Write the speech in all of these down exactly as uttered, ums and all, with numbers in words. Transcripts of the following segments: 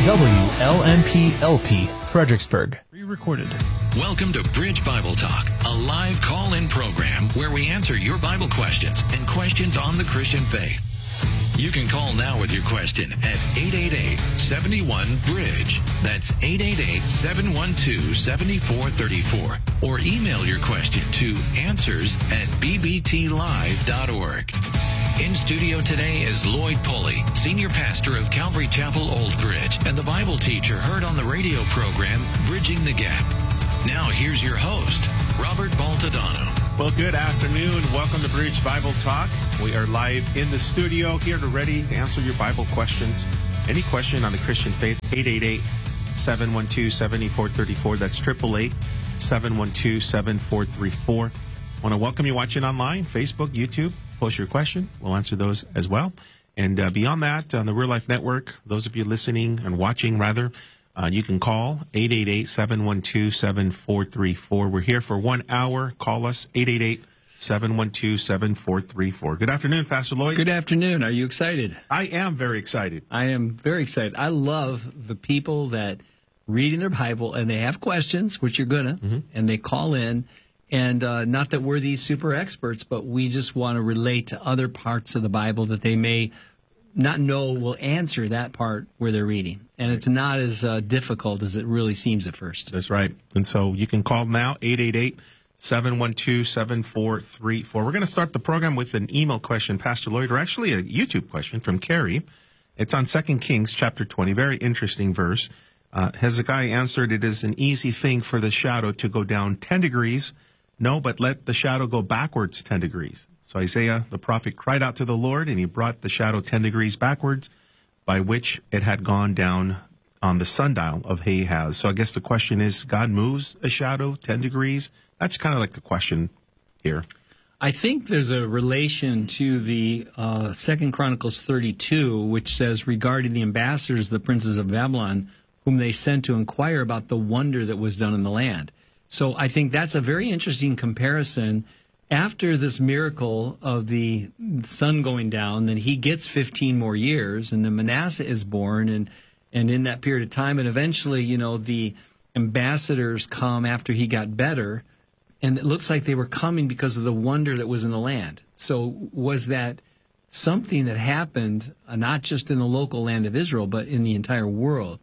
W L M P L P, Fredericksburg. Re-recorded. Welcome to Bridge Bible Talk, a live call-in program where we answer your Bible questions and questions on the Christian faith. You can call now with your question at eight eight eight, seven one, BRIDGE. That's eight eight eight, seven one two, seven four three four. Or email your question to answers at b b t live dot org. In studio today is Lloyd Pulley, Senior Pastor of Calvary Chapel, Old Bridge, and the Bible teacher heard on the radio program, Bridging the Gap. Now here's your host, Robert Baltadano. Well, good afternoon. Welcome to Bridge Bible Talk. We are live in the studio here to ready to answer your Bible questions. Any question on the Christian faith, eight eight eight, seven one two, seven four three four. That's eight eight eight, seven one two, seven four three four. I want to welcome you watching online, Facebook, YouTube. Post your question. We'll answer those as well. And uh, beyond that, on the Real Life Network, those of you listening and watching, rather, uh, you can call eight eight eight, seven one two, seven four three four. We're here for one hour. Call us, eight eight eight, seven one two, seven four three four. Good afternoon, Pastor Lloyd. Good afternoon. Are you excited? I am very excited. I am very excited. I love the people that read in their Bible and they have questions, which you're going to, mm-hmm. and they call in. And uh, not that we're these super experts, but we just want to relate to other parts of the Bible that they may not know will answer that part where they're reading. And it's not as uh, difficult as it really seems at first. That's right. And so you can call now, eight eight eight, seven one two, seven four three four. We're going to start the program with an email question, Pastor Lloyd, or actually a YouTube question from Carrie. It's on Second Kings chapter twenty, very interesting verse. Uh, Hezekiah answered, "It is an easy thing for the shadow to go down ten degrees. No, but let the shadow go backwards ten degrees. So Isaiah, the prophet, cried out to the Lord, and he brought the shadow ten degrees backwards, by which it had gone down on the sundial of Ahaz. So I guess the question is, God moves a shadow ten degrees? That's kind of like the question here. I think there's a relation to the uh, Second Chronicles thirty-two, which says, regarding the ambassadors, the princes of Babylon, whom they sent to inquire about the wonder that was done in the land. So I think that's a very interesting comparison. After this miracle of the sun going down, then he gets fifteen more years, and then Manasseh is born, and, and in that period of time, and eventually, you know, the ambassadors come after he got better, and it looks like they were coming because of the wonder that was in the land. So was that something that happened, uh, not just in the local land of Israel, but in the entire world?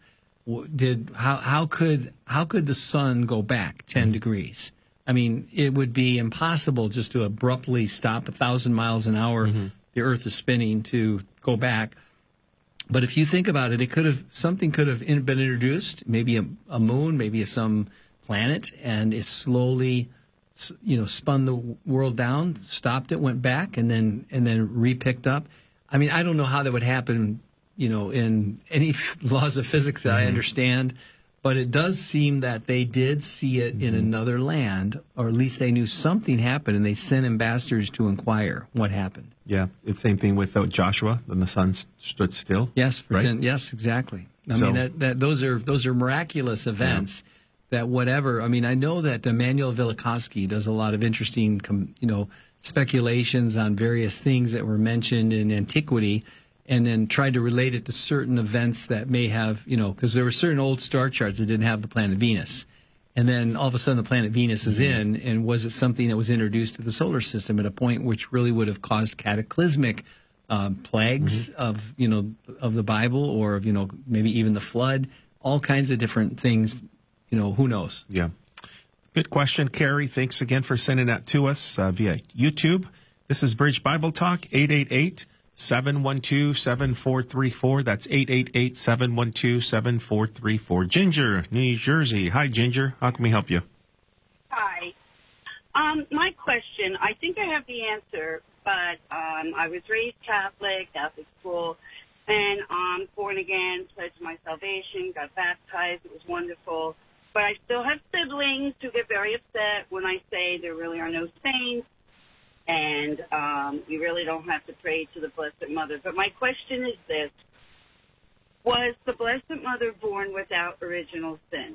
Did how how could how could the sun go back ten mm-hmm. degrees? I mean, it would be impossible just to abruptly stop a thousand miles an hour. Mm-hmm. The Earth is spinning to go back. But if you think about it, it could have something could have been introduced, maybe a, a moon, maybe some planet, and it slowly, you know, spun the world down, stopped it, went back, and then and then re-picked up. I mean, I don't know how that would happen, you know, in any laws of physics that mm-hmm. I understand, but it does seem that they did see it mm-hmm. in another land, or at least they knew something happened, and they sent ambassadors to inquire what happened. Yeah, it's the same thing with uh, Joshua, when the sun st- stood still. Yes, for right? ten, yes, exactly. I so, mean, that, that those are those are miraculous events. Yeah. That whatever. I mean, I know that Emanuel Velikovsky does a lot of interesting, you know, speculations on various things that were mentioned in antiquity, and then tried to relate it to certain events that may have, you know, because there were certain old star charts that didn't have the planet Venus. And then all of a sudden the planet Venus is in, and was it something that was introduced to the solar system at a point which really would have caused cataclysmic uh, plagues mm-hmm. of, you know, of the Bible, or of, you know, maybe even the flood, all kinds of different things, you know, who knows? Yeah. Good question, Carrie. Thanks again for sending that to us uh, via YouTube. This is Bridge Bible Talk, eight eight eight, seven one two, seven four three four. That's eight eight eight, seven one two, seven four three four. Ginger, New Jersey. Hi, Ginger. How can we help you? Hi. Um, my question, I think I have the answer, but um, I was raised Catholic, Catholic school, and I'm born again, pledged my salvation, got baptized. It was wonderful. But I still have siblings who get very upset when I say there really are no saints, and um, you really don't have to pray to the Blessed Mother. But my question is this: was the Blessed Mother born without original sin?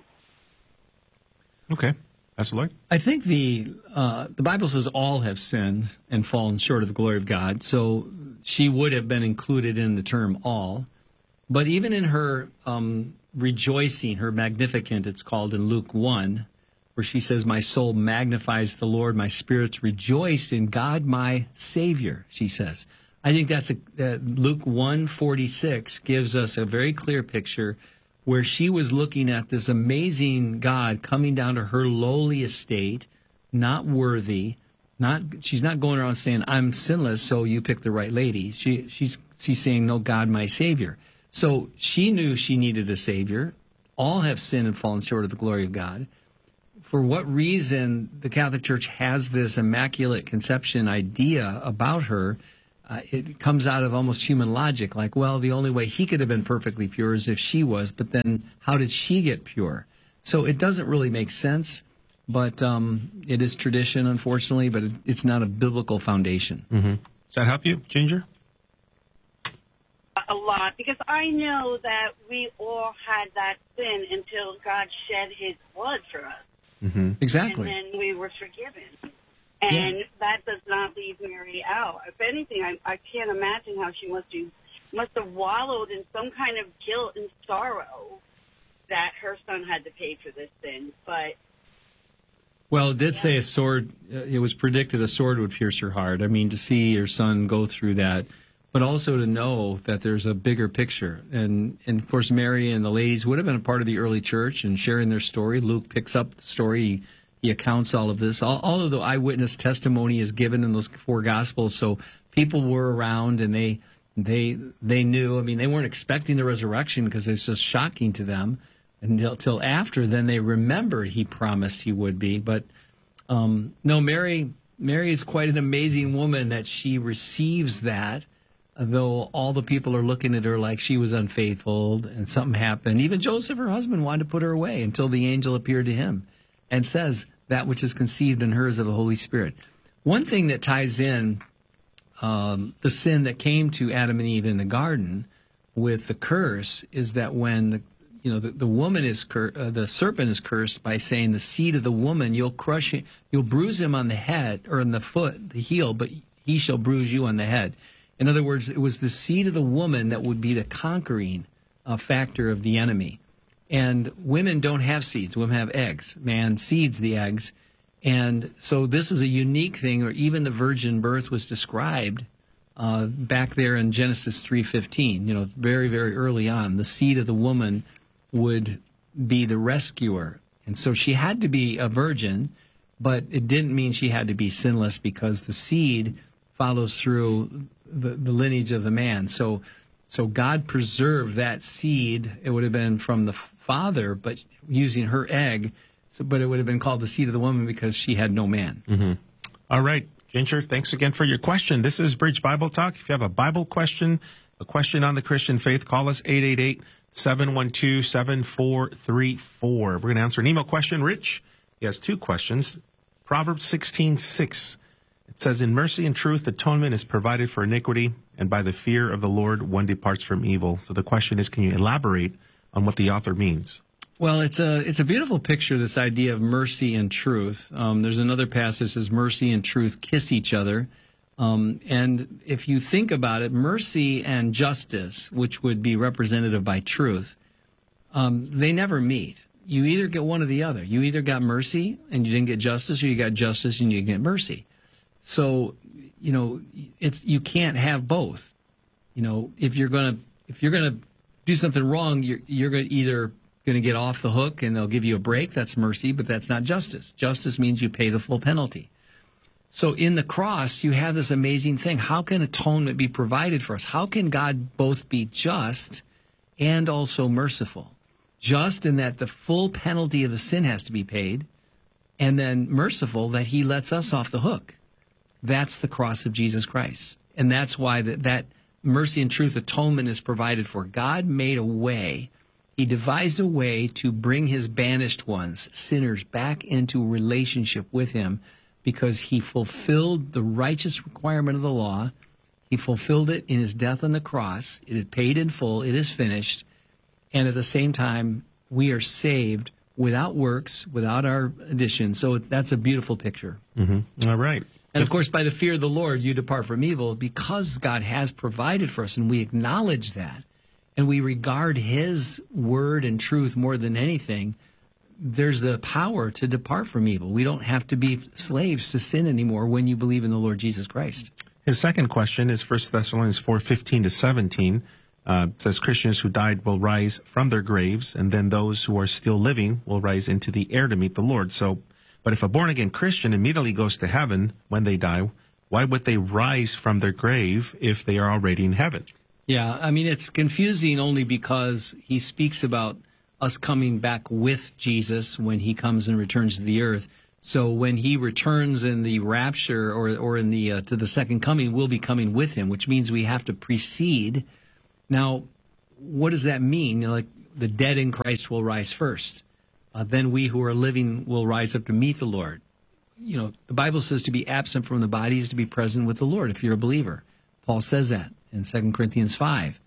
Okay. Pastor Lloyd? I think the uh, the Bible says all have sinned and fallen short of the glory of God. So she would have been included in the term all. But even in her um, rejoicing, her Magnificat, it's called in Luke one, where she says, my soul magnifies the Lord, my spirits rejoice in God my Savior, she says. I think that's a, uh, Luke one forty-six gives us a very clear picture where she was looking at this amazing God coming down to her lowly estate, not worthy, not she's not going around saying, I'm sinless, so you pick the right lady. She she's she's saying, no, God my Savior. So she knew she needed a Savior. All have sinned and fallen short of the glory of God. For what reason the Catholic Church has this Immaculate Conception idea about her, uh, it comes out of almost human logic. Like, well, the only way he could have been perfectly pure is if she was, but then how did she get pure? So it doesn't really make sense, but um, it is tradition, unfortunately, but it, it's not a biblical foundation. Mm-hmm. Does that help you, Ginger? A lot, because I know that we all had that sin until God shed his blood for us. Mm-hmm. Exactly. And then we were forgiven. And Yeah. that does not leave Mary out. If anything, I, I can't imagine how she must have, must have wallowed in some kind of guilt and sorrow that her son had to pay for this sin. But Well, it did say a sword, uh, it was predicted a sword would pierce her heart. I mean, to see your son go through that, but also to know that there's a bigger picture. And, and of course, Mary and the ladies would have been a part of the early church and sharing their story. Luke picks up the story. He, he accounts all of this. All, all of the eyewitness testimony is given in those four Gospels. So people were around and they they they knew. I mean, they weren't expecting the resurrection because it's just shocking to them until, until after. Then they remembered he promised he would be. But um, no, Mary Mary is quite an amazing woman that she receives that. Though all the people are looking at her like she was unfaithful and something happened. Even Joseph, her husband, wanted to put her away until the angel appeared to him and says, that which is conceived in her is of the Holy Spirit. One thing that ties in um, the sin that came to Adam and Eve in the garden with the curse is that when the, you know the, the woman is cur- uh, the serpent is cursed by saying, the seed of the woman, you'll crush him, you'll bruise him on the head or on the foot, the heel, but he shall bruise you on the head. In other words, it was the seed of the woman that would be the conquering uh, factor of the enemy. And women don't have seeds. Women have eggs. Man seeds the eggs. And so this is a unique thing, or even the virgin birth was described uh, back there in Genesis three fifteen, you know, very, very early on. The seed of the woman would be the rescuer. And so she had to be a virgin, but it didn't mean she had to be sinless because the seed follows through the, the lineage of the man. So so God preserved that seed. It would have been from the father, but using her egg, so, but it would have been called the seed of the woman because she had no man. Mm-hmm. All right, Ginger, thanks again for your question. This is Bridge Bible Talk. If you have a Bible question, a question on the Christian faith, call us eight eight eight, seven one two, seven four three four. We're going to answer an email question. Rich, he has two questions. Proverbs sixteen six. It says, in mercy and truth, atonement is provided for iniquity, and by the fear of the Lord, one departs from evil. So the question is, can you elaborate on what the author means? Well, it's a it's a beautiful picture, this idea of mercy and truth. Um, there's another passage that says, mercy and truth kiss each other. Um, and if you think about it, mercy and justice, which would be representative by truth, um, they never meet. You either get one or the other. You either got mercy and you didn't get justice, or you got justice and you didn't get mercy. So, you know, it's you can't have both. You know, if you're gonna if you're gonna do something wrong, you're you're gonna either gonna get off the hook and they'll give you a break. That's mercy, but that's not justice. Justice means you pay the full penalty. So in the cross, you have this amazing thing. How can atonement be provided for us? How can God both be just and also merciful? Just in that the full penalty of the sin has to be paid, and then merciful that he lets us off the hook. That's the cross of Jesus Christ. And that's why that, that mercy and truth atonement is provided for. God made a way. He devised a way to bring his banished ones, sinners, back into relationship with him because he fulfilled the righteous requirement of the law. He fulfilled it in his death on the cross. It is paid in full. It is finished. And at the same time, we are saved without works, without our addition. So it's, that's a beautiful picture. Mm-hmm. All right. And, of course, by the fear of the Lord, you depart from evil, because God has provided for us, and we acknowledge that. and we regard his word and truth more than anything, there's the power to depart from evil. We don't have to be slaves to sin anymore when you believe in the Lord Jesus Christ. His second question is First Thessalonians four fifteen to seventeen. Uh, says Christians who died will rise from their graves, and then those who are still living will rise into the air to meet the Lord. So, but if a born-again Christian immediately goes to heaven when they die, why would they rise from their grave if they are already in heaven? Yeah, I mean, it's confusing only because he speaks about us coming back with Jesus when he comes and returns to the earth. So when he returns in the rapture or or in the uh, to the second coming, we'll be coming with him, which means we have to precede. Now, what does that mean? You know, like the dead in Christ will rise first. Uh, then we who are living will rise up to meet the Lord. You know, the Bible says to be absent from the body is to be present with the Lord if you're a believer. Paul says that in Second Corinthians five.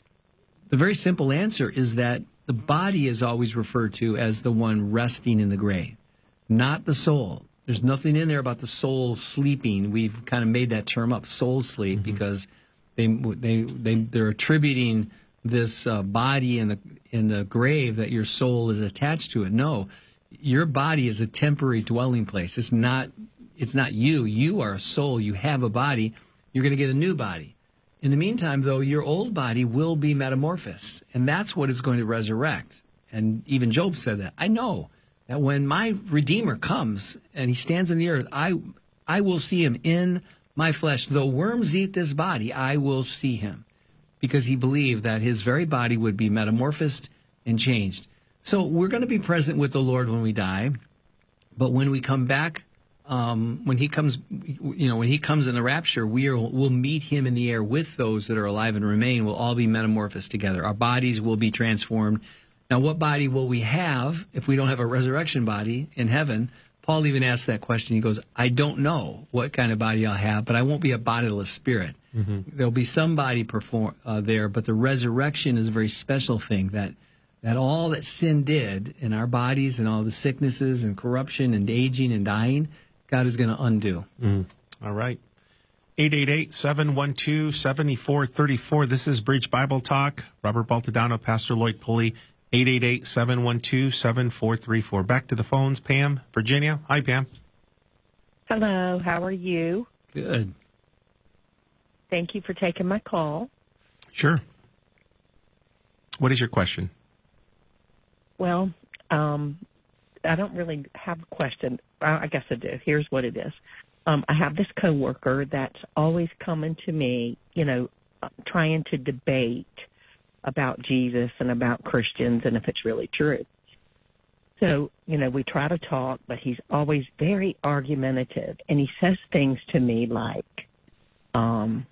The very simple answer is that the body is always referred to as the one resting in the grave, not the soul. There's nothing in there about the soul sleeping. We've kind of made that term up, soul sleep, mm-hmm. because they they they they're attributing this uh, body in the in the grave that your soul is attached to it. No, your body is a temporary dwelling place. It's not it's not you. You are a soul. You have a body. You're going to get a new body. In the meantime, though, your old body will be metamorphosed, and that's what is going to resurrect. And even Job said that. I know that when my Redeemer comes and he stands in the earth, I I will see him in my flesh. Though worms eat this body, I will see him, because he believed that his very body would be metamorphosed and changed. So we're going to be present with the Lord when we die, but when we come back, um, when he comes, you know, when he comes in the rapture, we are, we'll meet him in the air with those that are alive and remain. We'll all be metamorphosed together. Our bodies will be transformed. Now, what body will we have if we don't have a resurrection body in heaven? Paul even asked that question. He goes, I don't know what kind of body I'll have, but I won't be a bodiless spirit. Mm-hmm. There'll be some body perform, uh, there, but the resurrection is a very special thing, that that all that sin did in our bodies and all the sicknesses and corruption and aging and dying, God is going to undo. Mm. All right. eight eight eight, seven one two, seven four three four. This is Bridge Bible Talk. Robert Baltadano, Pastor Lloyd Pulley. eight eight eight, seven one two, seven four three four. Back to the phones. Pam, Virginia. Hi, Pam. Hello. How are you? Good. Thank you for taking my call. Sure. What is your question? Well, um, I don't really have a question. I guess I do. Here's what it is. Um, I have this coworker that's always coming to me, you know, trying to debate about Jesus and about Christians and if it's really true. So, you know, we try to talk, but he's always very argumentative. And he says things to me like, um,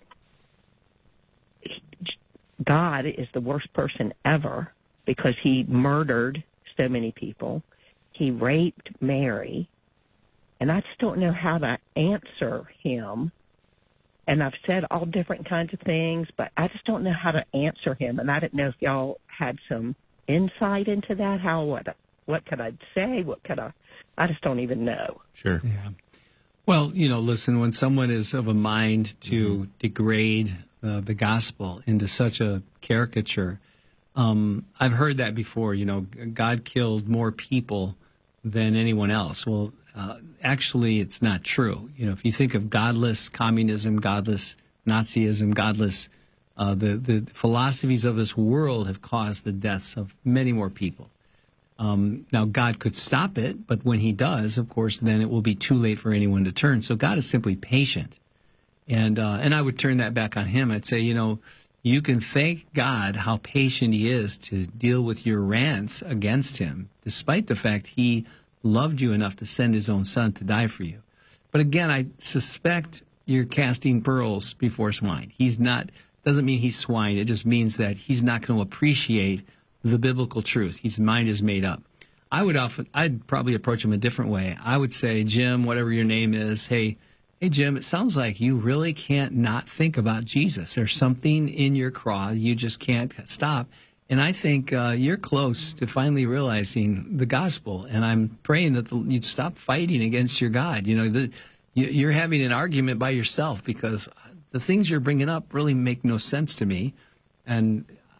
God is the worst person ever because he murdered so many people. He raped Mary. And I just don't know how to answer him. And I've said all different kinds of things, but I just don't know how to answer him. And I didn't know if y'all had some insight into that. How, what, what could I say? What could I, I just don't even know. Sure. Yeah. Well, you know, listen, when someone is of a mind to mm-hmm. degrade uh, the gospel into such a caricature, um, I've heard that before. You know, God killed more people than anyone else. Well, uh, actually, it's not true. You know, if you think of godless communism, godless Nazism, godless, uh, the, the philosophies of this world have caused the deaths of many more people. Um, now, God could stop it, but when he does, of course, then it will be too late for anyone to turn. So God is simply patient. And uh, and I would turn that back on him. I'd say, you know, you can thank God how patient he is to deal with your rants against him, despite the fact he loved you enough to send his own son to die for you. But again, I suspect you're casting pearls before swine. He's not, doesn't mean he's swine. It just means that he's not going to appreciate the biblical truth. His mind is made up. I would often, I'd probably approach him a different way. I would say, Jim, whatever your name is, hey, hey, Jim, it sounds like you really can't not think about Jesus. There's something in your craw you just can't stop. And I think uh, you're close to finally realizing the gospel. And I'm praying that the, you'd stop fighting against your God. You know, the, you, you're having an argument by yourself because the things you're bringing up really make no sense to me. And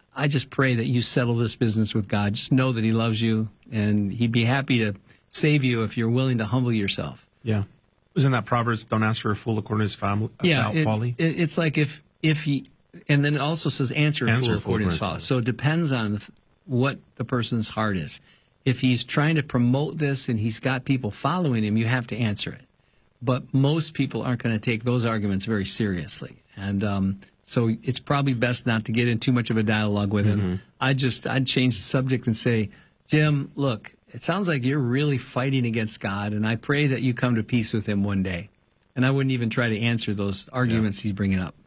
I just pray that you settle this business with God. Just know that he loves you, and he'd be happy to save you if you're willing to humble yourself. Yeah. Isn't that Proverbs, don't ask for a fool according to his family, Yeah, it, folly? It, it's like if, if he, and then it also says answer a Answer fool a fool according to his according folly. to So it depends on what the person's heart is. If he's trying to promote this and he's got people following him, you have to answer it. But most people aren't going to take those arguments very seriously. And um, so it's probably best not to get in too much of a dialogue with him. Mm-hmm. I just, I'd change the subject and say, Jim, look, it sounds like you're really fighting against God, and I pray that you come to peace with him one day. And I wouldn't even try to answer those arguments yeah. he's bringing up.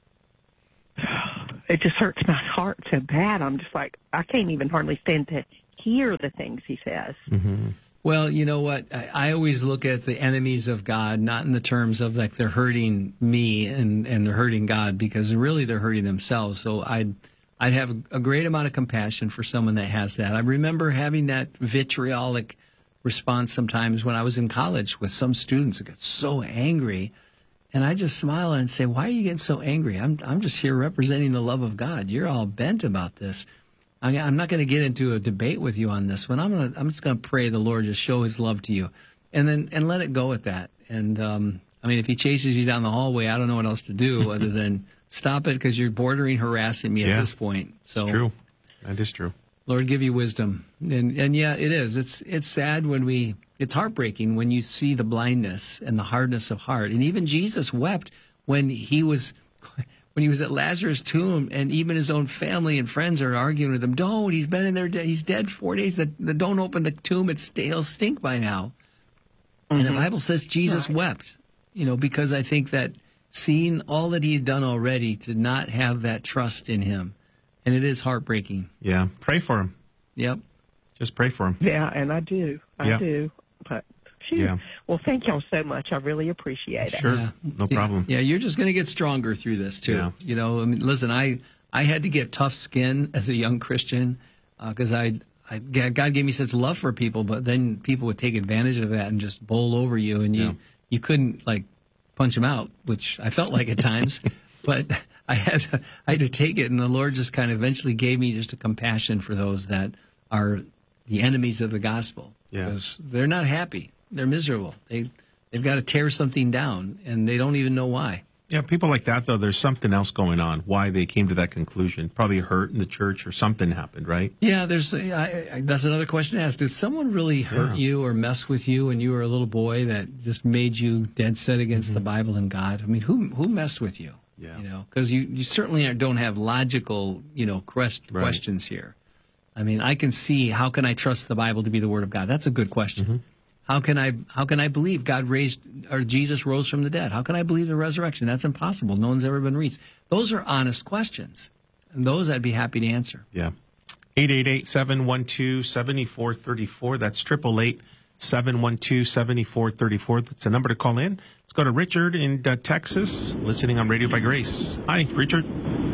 It just hurts my heart so bad. I'm just like, I can't even hardly stand to hear the things he says. Mm-hmm. Well, you know what? I, I always look at the enemies of God, not in the terms of like they're hurting me and, and they're hurting God, because really they're hurting themselves. So I'd, I'd have a, a great amount of compassion for someone that has that. I remember having that vitriolic response sometimes when I was in college with some students who get so angry. And I just smile and say, why are you getting so angry? I'm, I'm just here representing the love of God. You're all bent about this. I, I'm not going to get into a debate with you on this one. I'm gonna, I'm just going to pray the Lord just show his love to you, and then and let it go at that. And um, I mean, if he chases you down the hallway, I don't know what else to do other than stop it, because you're bordering harassing me yeah. at this point. So it's true. That is true. Lord, give you wisdom. And and yeah, it is. It's it's sad when we, it's heartbreaking when you see the blindness and the hardness of heart. And even Jesus wept when he was when he was at Lazarus' tomb, and even his own family and friends are arguing with him. Don't, he's been in there, de- he's dead four days. The, the, don't open the tomb, it's stale, stink by now. Mm-hmm. And the Bible says Jesus right. wept, you know, because I think that seeing all that he'd done already, to not have that trust in him. And it is heartbreaking. Yeah. Pray for him. Yep. Just pray for him. Yeah, and I do. I yeah. do. But, phew. Yeah. Well, thank y'all so much. I really appreciate it. Sure. Yeah. No problem. Yeah, you're just going to get stronger through this, too. Yeah. You know, I mean, listen, I, I had to get tough skin as a young Christian because uh, I, I, God gave me such love for people, but then people would take advantage of that and just bowl over you, and you, yeah. you couldn't, like, punch them out, which I felt like at times. But I had to, I had to take it, and the Lord just kind of eventually gave me just a compassion for those that are the enemies of the gospel. Yeah. Because they're not happy. They're miserable. They, they've got to tear something down, and they don't even know why. Yeah, people like that, though, there's something else going on, why they came to that conclusion. Probably hurt in the church or something happened, right? Yeah, there's. I, I, that's another question to ask. Did someone really hurt yeah. you or mess with you when you were a little boy that just made you dead set against mm-hmm. the Bible and God? I mean, who who messed with you? Yeah. You know, because you, you certainly don't have logical, you know, quest, right. questions here. I mean, I can see, how can I trust the Bible to be the Word of God? That's a good question. Mm-hmm. How can I how can I believe God raised, or Jesus rose from the dead? How can I believe the resurrection? That's impossible. No one's ever been reached. Those are honest questions, and those I'd be happy to answer. Yeah. eight eight eight, seven one two, seven four three four. That's triple eight, seven one two, seven four three four. That's the number to call in. Let's go to Richard in uh, Texas, listening on Radio by Grace. Hi, Richard.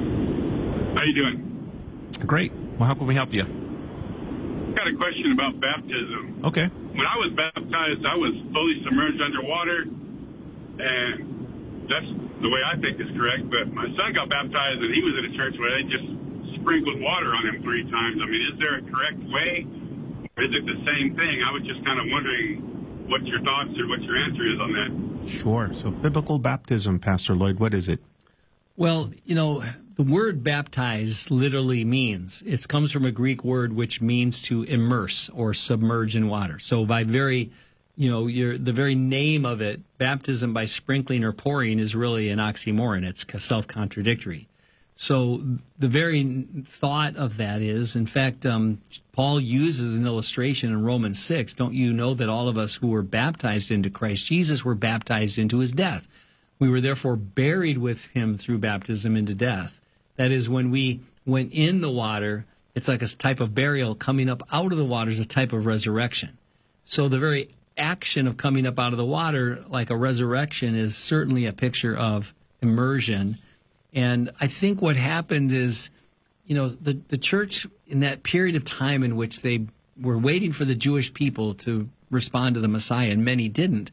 How you doing? Great. Well, how can we help you? Got a question about baptism. Okay. When I was baptized, I was fully submerged underwater, and that's the way I think is correct. But my son got baptized, and he was in a church where they just sprinkled water on him three times. I mean, is there a correct way, or is it the same thing? I was just kind of wondering what your thoughts or what your answer is on that. Sure. So biblical baptism, Pastor Lloyd, what is it? Well, you know, the word baptize literally means, it comes from a Greek word which means to immerse or submerge in water. So by very, you know, your, the very name of it, baptism by sprinkling or pouring, is really an oxymoron. It's self-contradictory. So the very thought of that is, in fact, um, Paul uses an illustration in Romans six. Don't you know that all of us who were baptized into Christ Jesus were baptized into his death? We were therefore buried with him through baptism into death. That is, when we went in the water, it's like a type of burial. Coming up out of the water is a type of resurrection. So the very action of coming up out of the water, like a resurrection, is certainly a picture of immersion. And I think what happened is, you know, the, the church in that period of time in which they were waiting for the Jewish people to respond to the Messiah, and many didn't,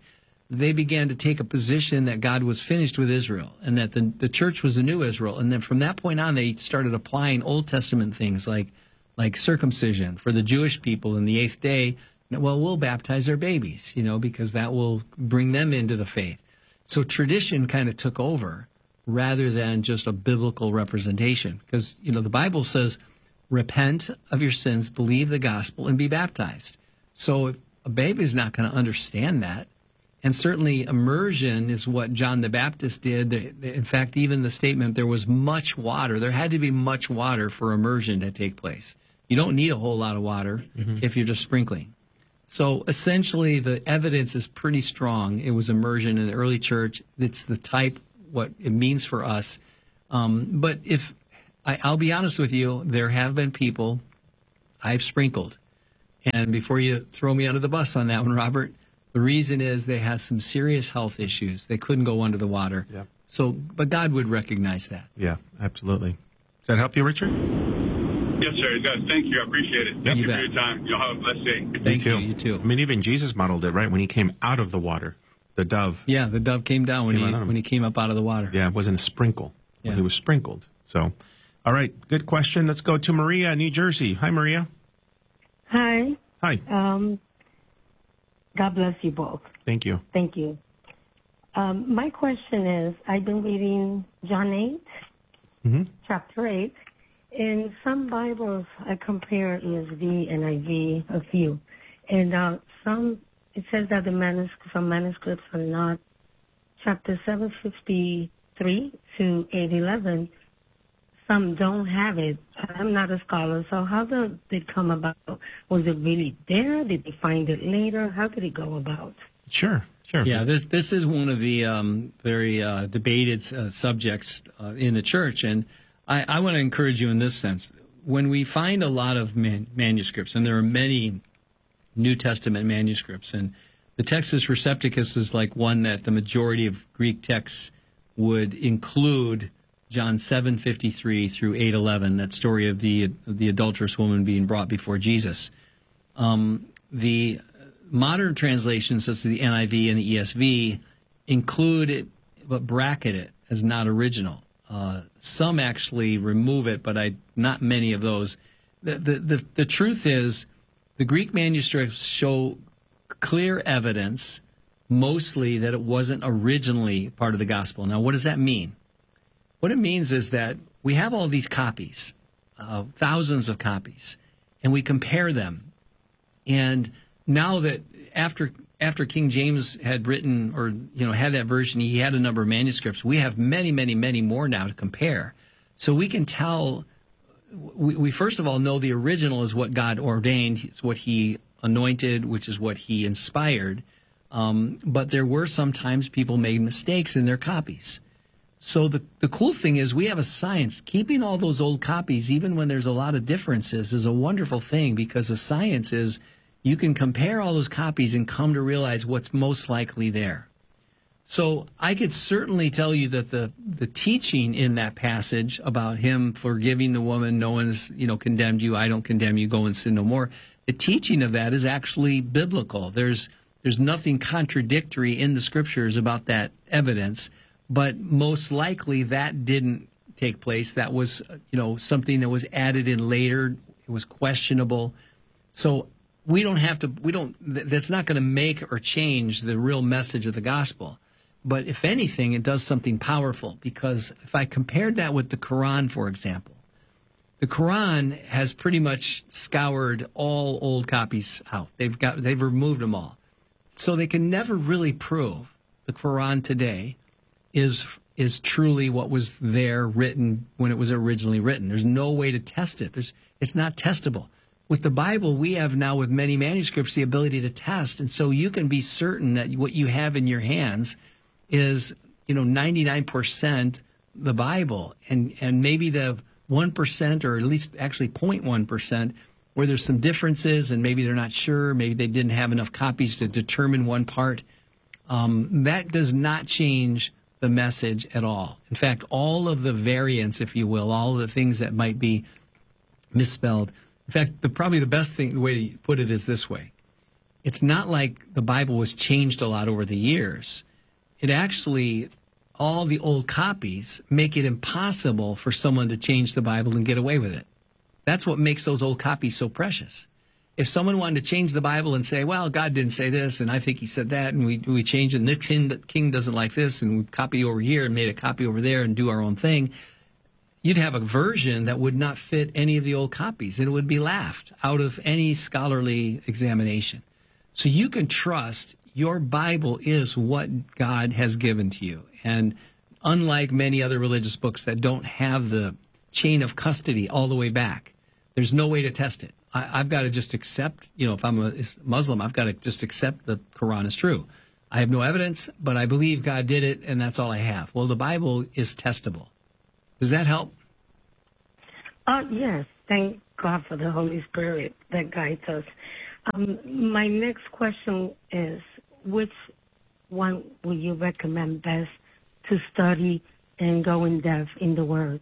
they began to take a position that God was finished with Israel and that the, the church was the new Israel. And then from that point on, they started applying Old Testament things like like circumcision for the Jewish people in the eighth day. Well, we'll baptize their babies, you know, because that will bring them into the faith. So tradition kind of took over rather than just a biblical representation. Because, you know, the Bible says, repent of your sins, believe the gospel, and be baptized. So if a baby is not going to understand that, and certainly immersion is what John the Baptist did. In fact, even the statement, there was much water. There had to be much water for immersion to take place. You don't need a whole lot of water mm-hmm. if you're just sprinkling. So essentially, the evidence is pretty strong. It was immersion in the early church. It's the type, what it means for us. Um, but if I, I'll be honest with you, there have been people I've sprinkled. And before you throw me under the bus on that one, Robert, the reason is they had some serious health issues. They couldn't go under the water. Yeah. So, but God would recognize that. Yeah, absolutely. Does that help you, Richard? Yes, sir, it does. Thank you. I appreciate it. Thank You you, bet. for your time. You'll have a blessed day. Thank too. you. You too. I mean, even Jesus modeled it, right? When he came out of the water, the dove. Yeah, the dove came down when Came he out of him. when he came up out of the water. Yeah, it wasn't a sprinkle. Yeah. He was sprinkled. So, all right, good question. Let's go to Maria, New Jersey. Hi, Maria. Hi. Hi. Um, God bless you both. Thank you. Thank you. Um, my question is, I've been reading John eight, Mm-hmm. chapter eight. In some Bibles, I compare E S V, N I V, a few. And uh, some, it says that the manuscripts, some manuscripts are not. Chapter seven fifty-three to eight eleven, some don't have it. I'm not a scholar, so how did it come about? Was it really there? Did they find it later? How did it go about? Sure, sure. Yeah, Just- this this is one of the um, very uh, debated uh, subjects uh, in the church, and I, I want to encourage you in this sense. When we find a lot of man- manuscripts, and there are many New Testament manuscripts, and the Textus Recepticus is like one that the majority of Greek texts would include John seven fifty-three through eight eleven, that story of the of the adulterous woman being brought before Jesus. Um, the modern translations, such as the N I V and the E S V, include it but bracket it as not original. Uh, some actually remove it, but I not many of those. The, the the the truth is, the Greek manuscripts show clear evidence, mostly that it wasn't originally part of the gospel. Now, what does that mean? What it means is that we have all these copies, uh, thousands of copies, and we compare them. And now that after after King James had written or you know had that version, he had a number of manuscripts. We have many, many, many more now to compare. So we can tell. We, we first of all know the original is what God ordained. It's what He anointed, which is what He inspired. Um, but there were sometimes people made mistakes in their copies. So the the cool thing is we have a science. Keeping all those old copies, even when there's a lot of differences, is a wonderful thing, because the science is you can compare all those copies and come to realize what's most likely there. So I could certainly tell you that the, the teaching in that passage about him forgiving the woman, no one's, you know, condemned you, I don't condemn you, go and sin no more. The teaching of that is actually biblical. There's there's nothing contradictory in the scriptures about that evidence, but most likely that didn't take place. That was, you know, something that was added in later. It was questionable. So we don't have to, we don't, that's not going to make or change the real message of the gospel. But if anything, it does something powerful, because if I compared that with the Quran, for example, the Quran has pretty much scoured all old copies out. They've got, they've removed them all. So they can never really prove the Quran today is is truly what was there written when it was originally written. There's no way to test it. There's, it's not testable. With the Bible, we have now, with many manuscripts, the ability to test. And so you can be certain that what you have in your hands is, you know, ninety-nine percent the Bible, and, and maybe the one percent, or at least actually zero point one percent, where there's some differences and maybe they're not sure, maybe they didn't have enough copies to determine one part. Um, that does not change the message at all. In fact, all of the variants, if you will, all of the things that might be misspelled. In fact, the, probably the best thing, the way to put it is this way. it's not like the Bible was changed a lot over the years. It actually, all the old copies make it impossible for someone to change the Bible and get away with it. That's what makes those old copies so precious. If someone wanted to change the Bible and say, well, God didn't say this, and I think he said that, and we we changed it, and the king, the king doesn't like this, and we copy over here and made a copy over there and do our own thing, you'd have a version that would not fit any of the old copies, and it would be laughed out of any scholarly examination. So you can trust your Bible is what God has given to you. And unlike many other religious books that don't have the chain of custody all the way back, there's no way to test it. I, I've got to just accept, you know, if I'm a Muslim, I've got to just accept the Quran is true. I have no evidence, but I believe God did it, and that's all I have. Well, the Bible is testable. Does that help? Uh, yes. Thank God for the Holy Spirit that guides us. Um, my next question is, which one will you recommend best to study and go in depth in the Word?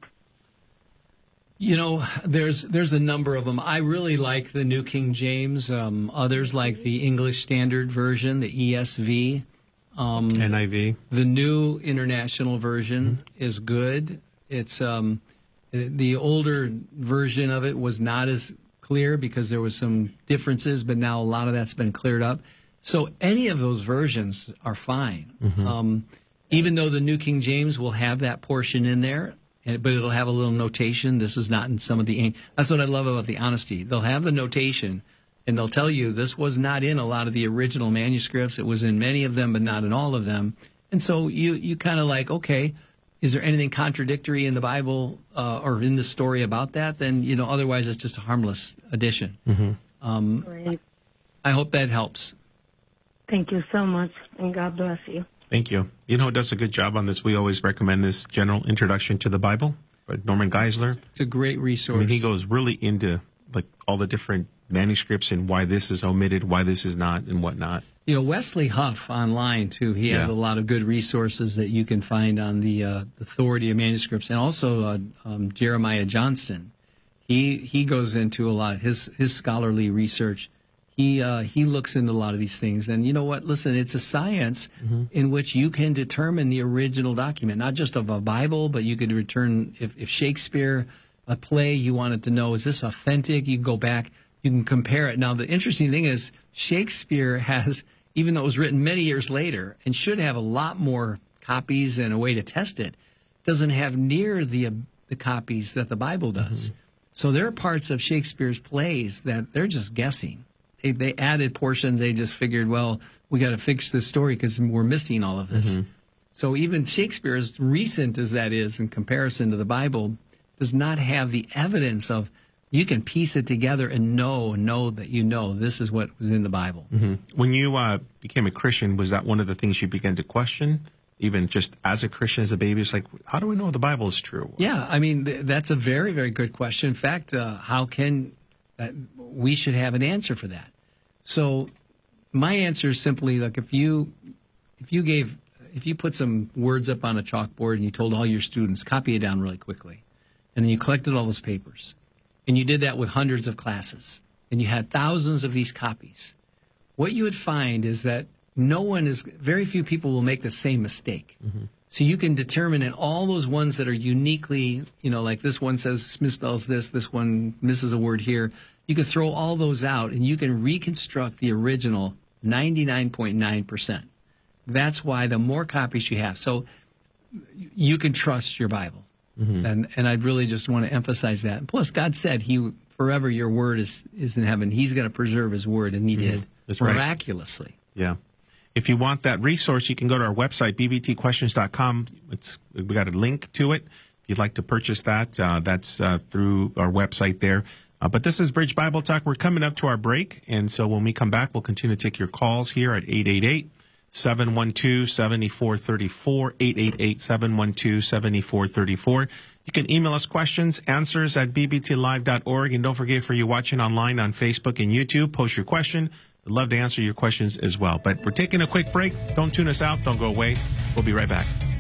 You know, there's there's a number of them. I really like the New King James. Um, others like the English Standard Version, the E S V. Um, N I V. The New International Version mm-hmm. is good. It's um, the older version of it was not as clear because there was some differences, but now a lot of that's been cleared up. So any of those versions are fine. Mm-hmm. Um, even though the New King James will have that portion in there, but it'll have a little notation. This is not in some of the... That's what I love about the honesty. They'll have the notation, and they'll tell you this was not in a lot of the original manuscripts. It was in many of them, but not in all of them. And so you, you kind of like, okay, is there anything contradictory in the Bible uh, or in the story about that? Then, you know, otherwise it's just a harmless addition. Mm-hmm. Um, Great. I hope that helps. Thank you so much, and God bless you. Thank you. You know who does a good job on this? We always recommend this General Introduction to the Bible by Norman Geisler. It's a great resource. I mean, he goes really into like all the different manuscripts and why this is omitted, why this is not, and whatnot. You know, Wesley Huff online, too, he has Yeah. a lot of good resources that you can find on the uh, authority of manuscripts. And also uh, um, Jeremiah Johnston. He he goes into a lot of his, his scholarly research. He uh, he looks into a lot of these things. And you know what? Listen, it's a science mm-hmm. in which you can determine the original document, not just of a Bible, but you could return, if, if Shakespeare, a play, you wanted to know, is this authentic? You can go back, you can compare it. Now, the interesting thing is Shakespeare has, even though it was written many years later and should have a lot more copies and a way to test it, doesn't have near the, uh, the copies that the Bible does. Mm-hmm. So there are parts of Shakespeare's plays that they're just guessing. They, they added portions. They just figured, well, we got to fix this story because we're missing all of this. Mm-hmm. So even Shakespeare, as recent as that is in comparison to the Bible, does not have the evidence of you can piece it together and know, know that you know this is what was in the Bible. Mm-hmm. When you uh, became a Christian, was that one of the things you began to question? Even just as a Christian, as a baby, it's like, how do we know the Bible is true? Yeah, I mean, th- that's a very, very good question. In fact, uh, how can uh, we should have an answer for that? So my answer is simply like if you if you gave if you put some words up on a chalkboard and you told all your students copy it down really quickly, and then you collected all those papers, and you did that with hundreds of classes, and you had thousands of these copies, what you would find is that no one is very few people will make the same mistake. Mm-hmm. So you can determine in all those ones that are uniquely, you know, like this one says misspells this, this one misses a word here. You can throw all those out and you can reconstruct the original ninety-nine point nine percent. That's why the more copies you have. So you can trust your Bible. Mm-hmm. And and I really just want to emphasize that. Plus, God said he forever your word is, is in heaven. He's going to preserve his word, and he mm-hmm. did. That's right. Miraculously. Yeah. If you want that resource, you can go to our website, b b t questions dot com. It's, we got a link to it. If you'd like to purchase that, uh, that's uh, through our website there. Uh, but this is Bridge Bible Talk. We're coming up to our break, and so when we come back, we'll continue to take your calls here at eight eight eight, seven one two, seven four three four, eight eight eight, seven one two, seven four three four. You can email us questions, answers at b b t live dot org, and don't forget, for you watching online on Facebook and YouTube, post your question. We'd love to answer your questions as well. But we're taking a quick break. Don't tune us out. Don't go away. We'll be right back.